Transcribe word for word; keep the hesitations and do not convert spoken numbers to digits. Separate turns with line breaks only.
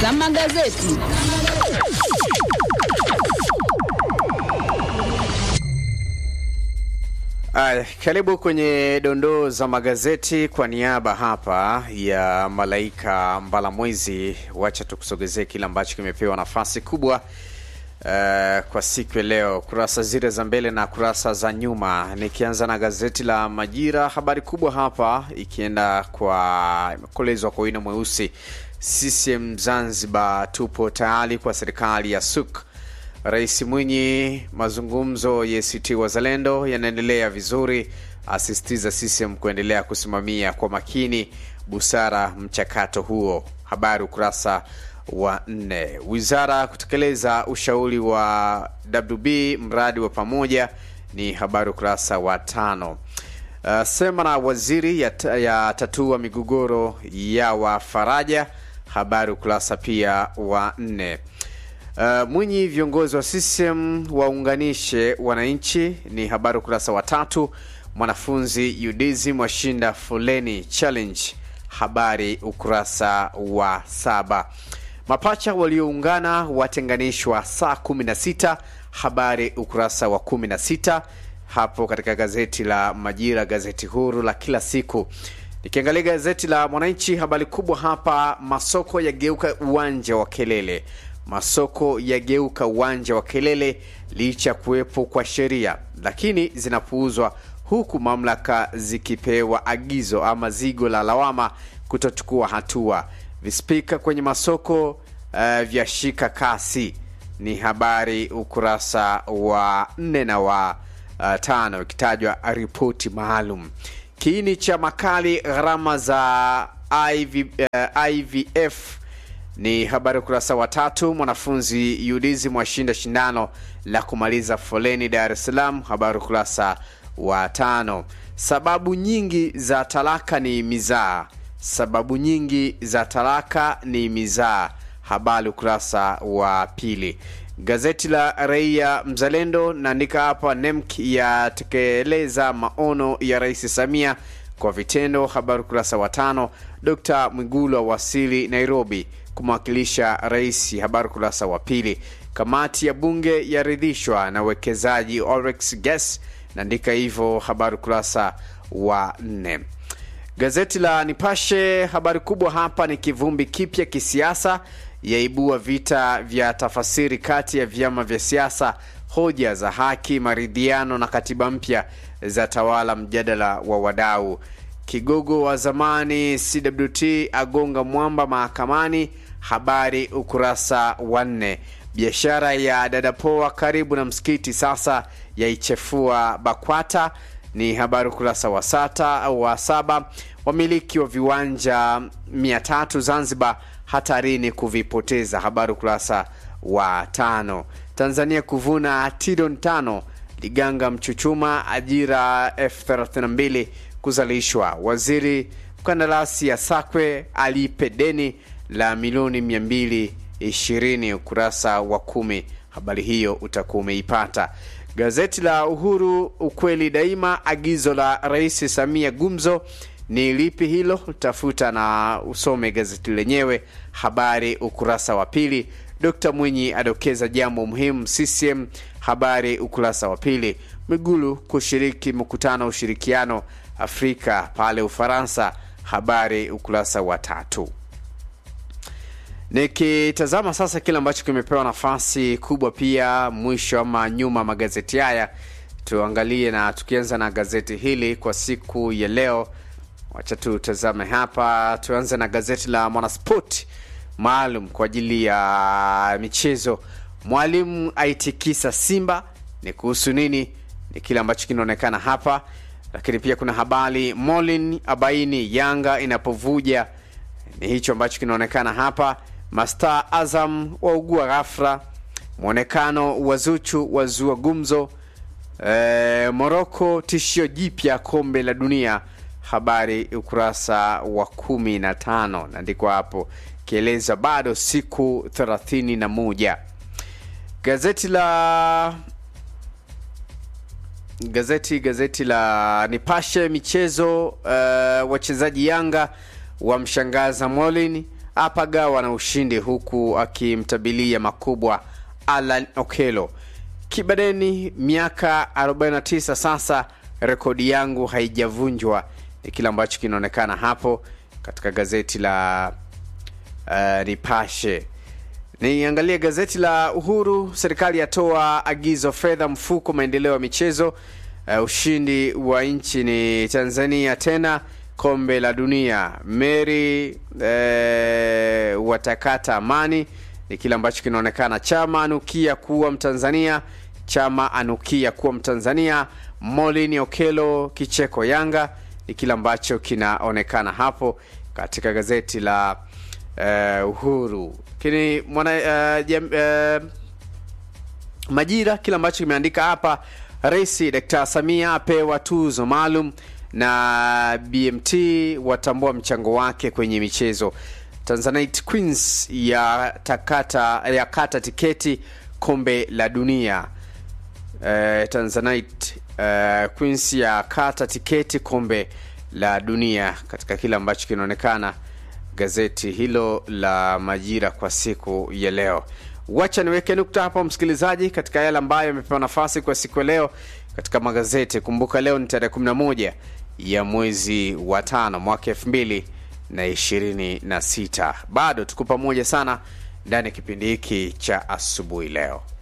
za magazeti.
Ay, karibu kwenye dondoo za magazeti kwa niaba hapa ya Malaika Mbalamwezi. Wacha tukusogezee kile ambacho kimepewa nafasi kubwa uh, kwa siku ya leo, kurasa zile za mbele na kurasa za nyuma. Nikianza na gazeti la Majira, habari kubwa hapa ikienda kwa imekolezwa kwa wino mweusi: C C M Zanzibar tupo tayari kwa serikali ya Suk. Rais Mwinyi, mazungumzo ya A C T Wazalendo yanaendelea vizuri, asisitiza C C M kuendelea kusimamia kwa makini busara mchakato huo. Habari ukurasa wa nne. Wizara kutekeleza ushauri wa W B mradi wa pamoja, ni habari ukurasa wa tano. Uh, sema na waziri ya, ya tatua migogoro ya wa faraja, habari ukurasa pia wa nne. Uh, Mwinyi, viongozi wa C C M waunganishe wananchi, ni habari ukurasa wa tatu. Mwanafunzi U D S M washinda foleni challenge, habari ukurasa wa saba. Mapacha walioungana watenganishwa saa kumi na sita, habari ukurasa wa kumi na sita. Hapo katika gazeti la Majira, gazeti huru la kila siku. Nikiangalia gazeti la Mwananchi, habari kubwa hapa: masoko yageuka uwanja wa kelele. Masoko yageuka uwanja wa kelele licha kuwepo kwa sheria, lakini zinapuuzwa, huku mamlaka zikipewa agizo ama zigo la lawama kutochukua hatua. Vispika kwenye masoko uh, vyashika kasi, ni habari ukurasa wa nne na wa uh, tano, ikitajwa ripoti maalum. Kiini cha makali gharama za I V, uh, I V F, ni habari ukurasa wa tatu. Mwanafunzi U D S M washinda shindano la kumaliza foleni Dar es Salaam, habari ukurasa wa tano. Sababu nyingi za talaka ni mizaa. Sababu nyingi za talaka ni mizaa, habari ukurasa wa pili. Gazeti la Raia Mzalendo naandika hapa: N E M C yatekeleza maono ya Rais Samia kwa vitendo, habari ukurasa wa tano. Dr. Mwigulu wasili Nairobi kumwakilisha rais, habari ukurasa wa pili. Kamati ya bunge yaridhishwa na uwekezaji Oryx Gas, naandika hivyo, habari ukurasa wa nne. Gazeti la Nipashe, habari kubwa hapa ni kivumbi kipya kisiasa, yaibua vita vya tafasiri kati ya vyama vya siasa, hoja za haki, maridhiano na katiba mpya za tawala, mjadala wa wadau. Kigogo wa zamani C W T agonga mwamba mahakamani, habari ukurasa wa nne. Biashara ya dadapoa karibu na msikiti sasa yaichefua BAKWATA, ni habari ukurasa wa sata au wa saba. Wamiliki wa viwanja mia tatu Zanzibar hatarini kuvipoteza, habari ukurasa wa tano. Tanzania kuvuna trilioni tano, Liganga Mchuchuma ajira F thelathini na mbili kuzalishwa. Waziri mkandarasi ya Sakwe alipe deni la milioni mia mbili ishirini, ukurasa wa kumi. Habari hiyo utakuwa umeipata. Gazeti la Uhuru, ukweli daima, agizo la Rais Samia gumzo, ni lipi hilo? Tafuta na usome gazeti lenyewe, habari ukurasa wa pili. Dr. Mwinyi adokeza jambo muhimu C C M, habari ukurasa wa pili. Mwigulu kushiriki mkutano ushirikiano Afrika pale Ufaransa, habari ukurasa wa tatu. Nikitazama sasa kile ambacho kimepewa nafasi kubwa pia mwisho ama nyuma magazeti haya, tuangalie na tukianza na gazeti hili kwa siku ya leo. Wacha tutazame hapa, tuanze na gazeti la Mwanasport maalum kwa ajili ya michezo. Mwalimu aitikisa Simba, ni kuhusu nini? Ni kile ambacho kinaonekana hapa. Lakini pia kuna habari Molin abaini Yanga inapovuja, ni hicho ambacho kinaonekana hapa. Mastar Azam waugua ghafla, muonekano wa Zuchu wazua gumzo. E, Morocco tishio jipya kombe la dunia, habari ukurasa wa kumi na tano. Naandikwa hapo kieleza bado siku thelathini na moja. Gazeti la Gazeti gazeti la Nipashe michezo, uh, wachezaji Yanga wamshangaza Molin, apagawa na ushindi huku akimtabilia makubwa Alan Okello. Kibadeni, miaka arobaini na tisa sasa, rekodi yangu haijavunjwa, ni kile ambacho kinaonekana hapo katika gazeti la uh, Nipashe. Niangalie gazeti la Uhuru. Serikali yatoa agizo fedha mfuko maendeleo ya michezo. Uh, ushindi wa nchi ni Tanzania tena kombe la dunia. Mary uh, watakata amani, ni kile ambacho kinaonekana. Chama anukia kuwa Mtanzania. Chama anukia kuwa Mtanzania. Molini Okello kicheko Yanga, ni kile ambacho kinaonekana hapo katika gazeti la uh, Uhuru. Kini mwana uh, jam, uh, Majira, kile ambacho kimeandika hapa, Rais Daktari Samia apewa tuzo maalum na B M T watambua mchango wake kwenye michezo. Tanzanite Queens ya takata ya kata tiketi kombe la dunia. Uh, Tanzanite uh, Queens ya kata tiketi kombe la dunia, katika kile ambacho kinaonekana gazeti hilo la Majira kwa siku ya leo. Wacha niweke nukta hapo msikilizaji katika yale ambayo yamepewa nafasi kwa siku ya leo katika magazeti. Kumbuka leo ni tarehe kumi na moja ya mwezi wa tano mwaka elfu mbili na ishirini na sita. Bado tuko pamoja sana ndani ya kipindi hiki cha asubuhi leo.